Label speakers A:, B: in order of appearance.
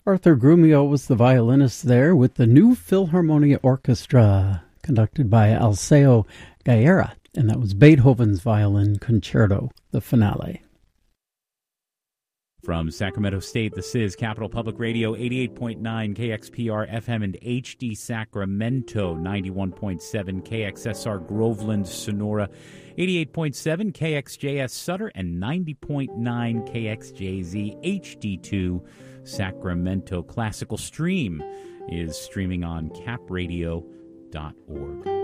A: Arthur Grumio was the violinist there with the New Philharmonia Orchestra, conducted by Alceo Gaera, and that was Beethoven's Violin Concerto, the finale.
B: From Sacramento State, this is Capital Public Radio, 88.9 KXPR FM and HD Sacramento, 91.7 KXSR Groveland, Sonora, 88.7 KXJS Sutter, and 90.9 KXJZ HD2 Sacramento. Classical Stream is streaming on capradio.org.